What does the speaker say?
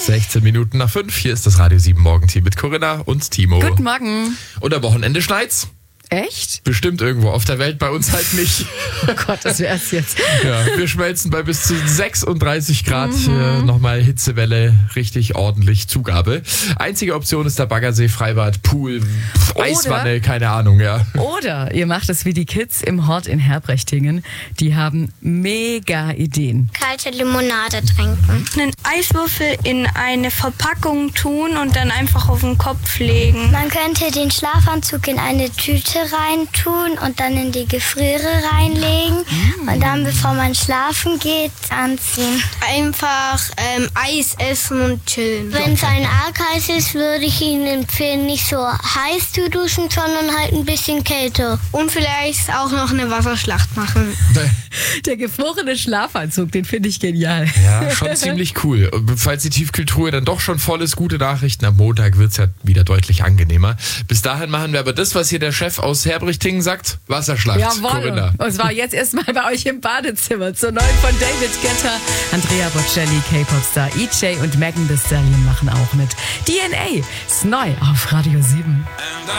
16 Minuten nach 5. Hier ist das Radio 7 Morgenteam mit Corinna und Timo. Guten Morgen. Und am Wochenende schneit's. Echt? Bestimmt irgendwo auf der Welt, bei uns halt nicht. Oh Gott, das wär's jetzt. Ja, wir schmelzen bei bis zu 36 Grad. Nochmal Hitzewelle, richtig ordentlich Zugabe. Einzige Option ist der Baggersee, Freibad, Pool, Eiswanne, keine Ahnung, ja. Oder ihr macht es wie die Kids im Hort in Herbrechtingen. Die haben mega Ideen. Kalte Limonade trinken. Einen Eiswürfel in eine Verpackung tun und dann einfach auf den Kopf legen. Man könnte den Schlafanzug in eine Tüte reintun und dann in die Gefriere reinlegen und dann, bevor man schlafen geht, anziehen. Einfach Eis essen und chillen. Wenn es ein arg heiß ist, würde ich Ihnen empfehlen, nicht so heiß zu duschen, sondern halt ein bisschen kälter. Und vielleicht auch noch eine Wasserschlacht machen. Der gefrorene Schlafanzug, den finde ich genial. Ja, schon ziemlich cool. Und falls die Tiefkühltruhe dann doch schon voll ist, gute Nachrichten. Am Montag wird's ja wieder deutlich angenehmer. Bis dahin machen wir aber das, was hier der Chef aus Herbrechtingen sagt. Wasserschlacht. Jawohl. Corinna. Und zwar jetzt erstmal bei euch im Badezimmer. Zur neuen von David Guetta, Andrea Bocelli, K-Pop-Star EJ und Megan Thee Stallion machen auch mit. DNA ist neu auf Radio 7.